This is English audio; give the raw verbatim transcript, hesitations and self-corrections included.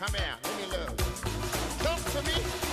Come here, let me love. Talk to me.